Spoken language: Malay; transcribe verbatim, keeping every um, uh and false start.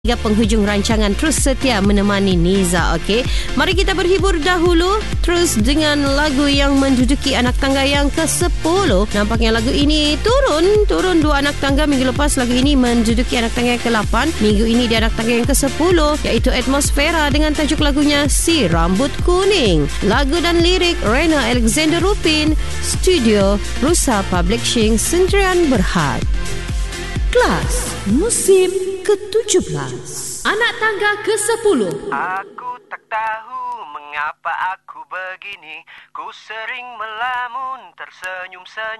Hingga penghujung rancangan terus setia menemani Niza, okey. Mari kita berhibur dahulu terus dengan lagu yang menduduki anak tangga yang ke sepuluh. Nampaknya lagu ini turun turun dua anak tangga minggu lepas. Lagu ini menduduki anak tangga yang ke lapan. Minggu ini di anak tangga yang ke sepuluh, iaitu Atmosfera dengan tajuk lagunya Si Rambut Kuning. Lagu dan lirik Rena Alexander Rupin, studio Rusa Publishing Sendirian Berhad. Kelas musim ke tujuh belas. Anak tangga ke sepuluh. Aku tak tahu mengapa aku begini. Ku sering melamun tersenyum-senyum.